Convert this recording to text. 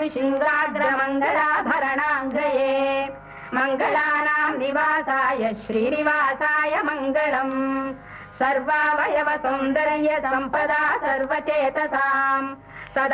श्रीमत्कृशिङ्गाग्रमङ्गलाभरणाङ्गये मङ्गलानाम् निवासाय श्रीनिवासाय मङ्गलम् सर्वावयव सौन्दर्य सम्पदा सर्वचेतसाम्